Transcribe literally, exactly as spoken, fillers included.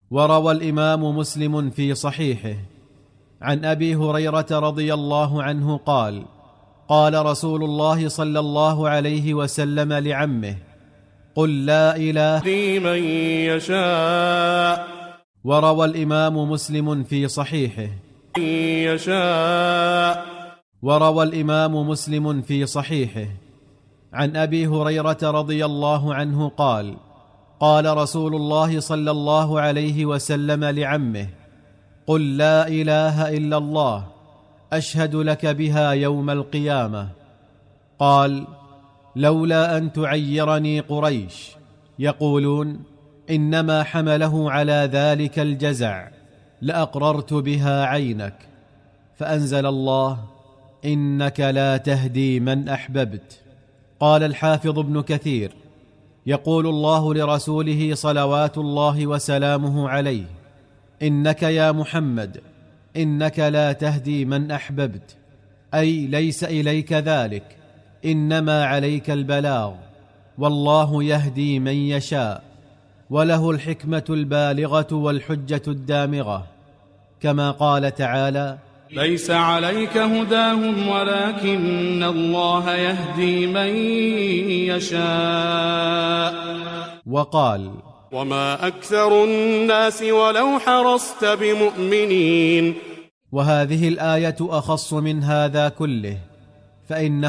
وروى الإمام مسلم في صحيحه عن أبي هريرة رضي الله عنه قال: قال رسول الله صلى الله عليه وسلم لعمه: قل لا إله من يشاء. وروى الإمام مسلم في صحيحه يشاء. وروى الإمام مسلم في صحيحه عن أبي هريرة رضي الله عنه قال: قال رسول الله صلى الله عليه وسلم لعمه: قل لا إله إلا الله أشهد لك بها يوم القيامة. قال: لولا أن تعيرني قريش يقولون إنما حمله على ذلك الجزع لأقررت بها عينك. فأنزل الله: إنك لا تهدي من أحببت. قال الحافظ ابن كثير: يقول الله لرسوله صلوات الله وسلامه عليه: إنك يا محمد إنك لا تهدي من أحببت، أي ليس إليك ذلك، إنما عليك البلاغ، والله يهدي من يشاء، وله الحكمة البالغة والحجة الدامغة، كما قال تعالى: ليس عليك هداهم ولكن الله يهدي من يشاء. وقال: وما أكثر الناس ولو حرصت بمؤمنين. وهذه الآية أخص من هذا كله، فإن